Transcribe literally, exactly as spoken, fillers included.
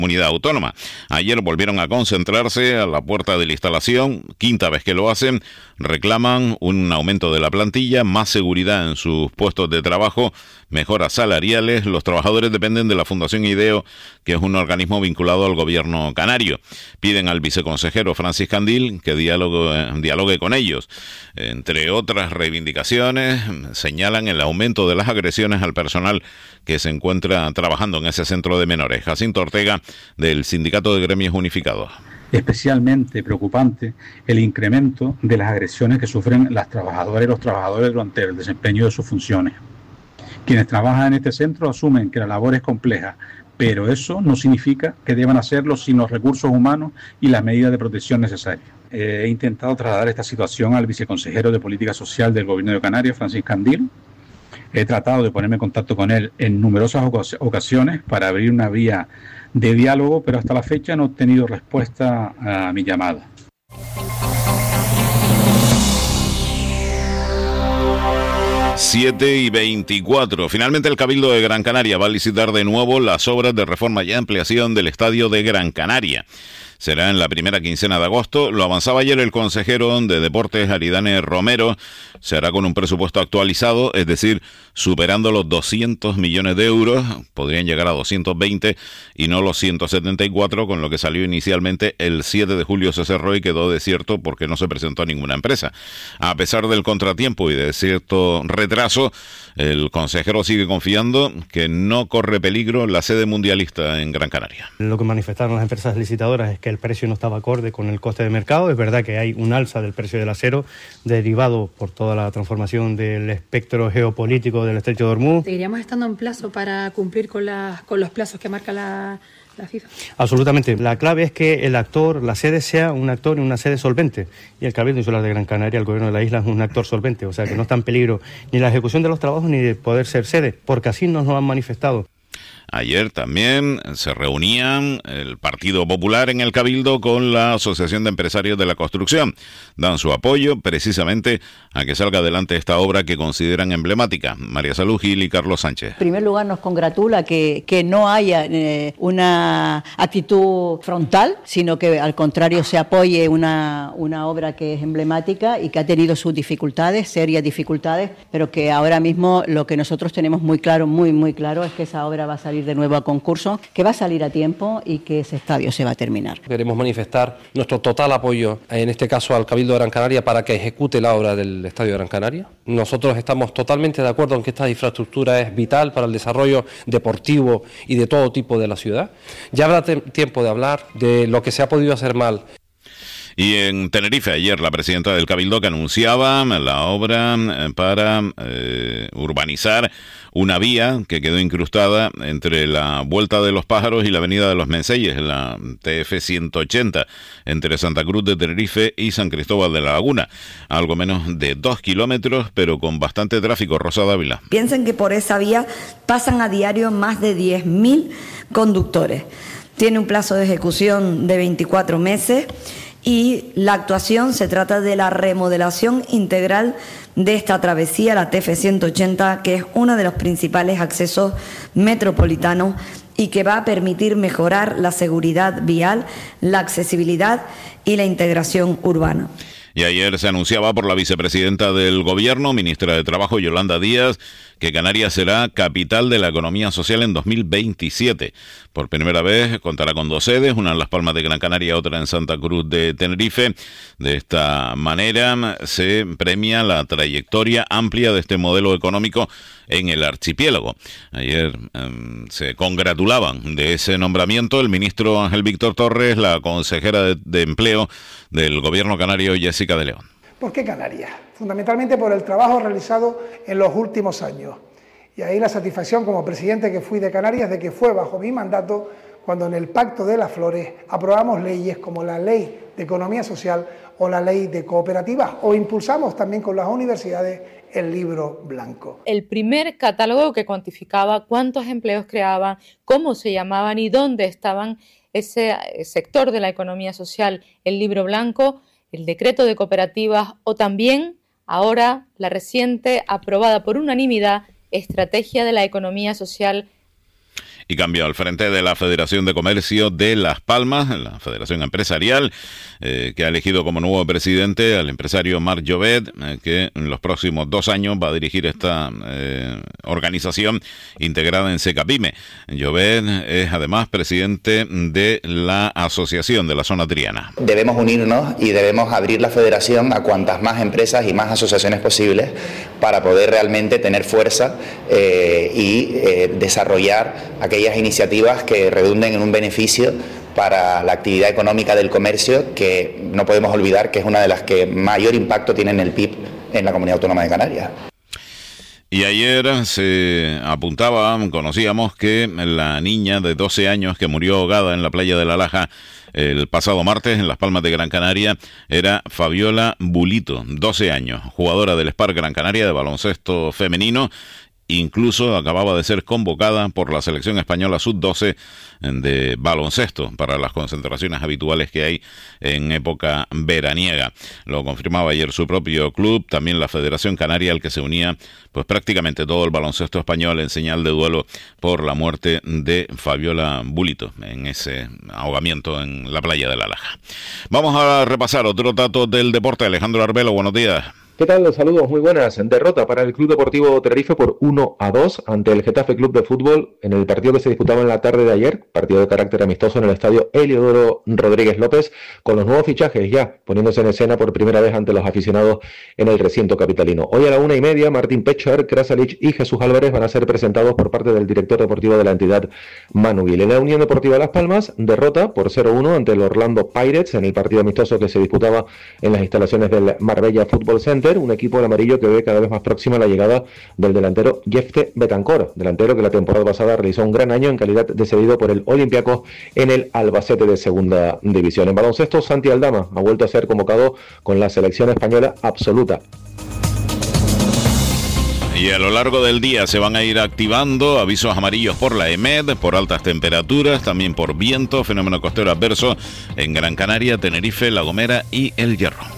comunidad autónoma. Ayer volvieron a concentrarse a la puerta de la instalación, quinta vez que lo hacen, reclaman un aumento de la plantilla, más seguridad en sus puestos de trabajo, mejoras salariales. Los trabajadores dependen de la Fundación IDEO, que es un organismo vinculado al gobierno canario. Piden al viceconsejero Francis Candil que dialogue, dialogue con ellos. Entre otras reivindicaciones, señalan el aumento de las agresiones al personal que se encuentra trabajando en ese centro de menores. Jacinto Ortega, del Sindicato de Gremios Unificados. Especialmente preocupante el incremento de las agresiones que sufren las trabajadoras y los trabajadores durante el desempeño de sus funciones. Quienes trabajan en este centro asumen que la labor es compleja, pero eso no significa que deban hacerlo sin los recursos humanos y las medidas de protección necesarias. Eh, he intentado trasladar esta situación al viceconsejero de Política Social del Gobierno de Canarias, Francis Candil. He tratado de ponerme en contacto con él en numerosas ocasiones para abrir una vía de diálogo, pero hasta la fecha no he obtenido respuesta a mi llamada. siete y veinticuatro. Finalmente el Cabildo de Gran Canaria va a licitar de nuevo las obras de reforma y ampliación del estadio de Gran Canaria. Será en la primera quincena de agosto. Lo avanzaba ayer el consejero de Deportes, Aridane Romero. Se hará con un presupuesto actualizado, es decir, superando los doscientos millones de euros. Podrían llegar a doscientos veinte y no los ciento setenta y cuatro, con lo que salió inicialmente el siete de julio. Se cerró y quedó desierto porque no se presentó a ninguna empresa. A pesar del contratiempo y de cierto retraso, el consejero sigue confiando que no corre peligro la sede mundialista en Gran Canaria. Lo que manifestaron las empresas licitadoras es que el precio no estaba acorde con el coste de mercado. Es verdad que hay un alza del precio del acero derivado por toda la transformación del espectro geopolítico del Estrecho de Hormuz. ¿Seguiríamos estando en plazo para cumplir con, la, con los plazos que marca la, la FIFA? Absolutamente. La clave es que el actor, la sede, sea un actor y una sede solvente. Y el Cabildo Insular de Gran Canaria, el gobierno de la isla, es un actor solvente. O sea que no está en peligro ni la ejecución de los trabajos ni de poder ser sede, porque así nos lo han manifestado. Ayer también se reunían el Partido Popular en el Cabildo con la Asociación de Empresarios de la Construcción. Dan su apoyo precisamente a que salga adelante esta obra que consideran emblemática. María Salud Gil y Carlos Sánchez. En primer lugar, nos congratula que, que no haya eh, una actitud frontal, sino que al contrario se apoye una, una obra que es emblemática y que ha tenido sus dificultades, serias dificultades, pero que ahora mismo lo que nosotros tenemos muy claro, muy, muy claro, es que esa obra va a salir de nuevo a concurso, que va a salir a tiempo y que ese estadio se va a terminar. Queremos manifestar nuestro total apoyo, en este caso al Cabildo de Gran Canaria, para que ejecute la obra del estadio de Gran Canaria. Nosotros estamos totalmente de acuerdo en que esta infraestructura es vital para el desarrollo deportivo y de todo tipo de la ciudad. Ya habrá te- tiempo de hablar de lo que se ha podido hacer mal. Y en Tenerife, ayer la presidenta del Cabildo que anunciaba la obra para eh, urbanizar una vía que quedó incrustada entre la Vuelta de los Pájaros y la Avenida de los Menseyes, la T F ciento ochenta, entre Santa Cruz de Tenerife y San Cristóbal de la Laguna. Algo menos de dos kilómetros, pero con bastante tráfico. Rosa Dávila. Piensen que por esa vía pasan a diario más de diez mil conductores. Tiene un plazo de ejecución de veinticuatro meses. Y la actuación se trata de la remodelación integral de esta travesía, la T F ciento ochenta, que es uno de los principales accesos metropolitanos y que va a permitir mejorar la seguridad vial, la accesibilidad y la integración urbana. Y ayer se anunciaba por la vicepresidenta del Gobierno, ministra de Trabajo, Yolanda Díaz, que Canarias será capital de la economía social en dos mil veintisiete. Por primera vez contará con dos sedes, una en Las Palmas de Gran Canaria, otra en Santa Cruz de Tenerife. De esta manera se premia la trayectoria amplia de este modelo económico en el archipiélago. Ayer eh, se congratulaban de ese nombramiento el ministro Ángel Víctor Torres, la consejera de, de Empleo del Gobierno canario, Jessica de León. ¿Por qué Canarias? Fundamentalmente por el trabajo realizado en los últimos años. Y ahí la satisfacción como presidente que fui de Canarias de que fue bajo mi mandato cuando en el Pacto de las Flores aprobamos leyes como la Ley de Economía Social o la Ley de Cooperativas, o impulsamos también con las universidades el Libro Blanco. El primer catálogo que cuantificaba cuántos empleos creaban, cómo se llamaban y dónde estaban ese sector de la economía social, el Libro Blanco, el decreto de cooperativas o también, ahora, la reciente aprobada por unanimidad Estrategia de la Economía Social. Y cambio al frente de la Federación de Comercio de Las Palmas, la Federación Empresarial, eh, que ha elegido como nuevo presidente al empresario Marc Llobet, eh, que en los próximos dos años va a dirigir esta eh, organización integrada en Secapime. Llobet es además presidente de la Asociación de la Zona Triana. Debemos unirnos y debemos abrir la federación a cuantas más empresas y más asociaciones posibles para poder realmente tener fuerza eh, y eh, desarrollar aquellas iniciativas que redunden en un beneficio para la actividad económica del comercio, que no podemos olvidar que es una de las que mayor impacto tiene en el P I B en la Comunidad Autónoma de Canarias. Y ayer se apuntaba, conocíamos que la niña de doce años que murió ahogada en la playa de La Laja el pasado martes en Las Palmas de Gran Canaria era Fabiola Bulito, doce años, jugadora del Spark Gran Canaria de baloncesto femenino. Incluso acababa de ser convocada por la selección española sub doce de baloncesto para las concentraciones habituales que hay en época veraniega. Lo confirmaba ayer su propio club, también la Federación Canaria, al que se unía pues prácticamente todo el baloncesto español en señal de duelo por la muerte de Fabiola Bulito en ese ahogamiento en la playa de La Laja. Vamos a repasar otro dato del deporte. Alejandro Arbelo, buenos días. ¿Qué tal? Saludos, muy buenas. Derrota para el Club Deportivo Tenerife por uno a dos ante el Getafe Club de Fútbol en el partido que se disputaba en la tarde de ayer, partido de carácter amistoso en el estadio Heliodoro Rodríguez López, con los nuevos fichajes ya poniéndose en escena por primera vez ante los aficionados en el recinto capitalino. Hoy a la una y media, Martín Pechar, Krasalich y Jesús Álvarez van a ser presentados por parte del director deportivo de la entidad, Manu Gil. En la Unión Deportiva Las Palmas, derrota por cero uno ante el Orlando Pirates en el partido amistoso que se disputaba en las instalaciones del Marbella Football Center, un equipo del amarillo que ve cada vez más próxima la llegada del delantero Jefte Betancor, delantero que la temporada pasada realizó un gran año en calidad de cedido por el Olympiacos en el Albacete de segunda división. En baloncesto, Santi Aldama ha vuelto a ser convocado con la selección española absoluta. Y a lo largo del día se van a ir activando avisos amarillos por la EMED, por altas temperaturas, también por viento, fenómeno costero adverso en Gran Canaria, Tenerife, La Gomera y El Hierro.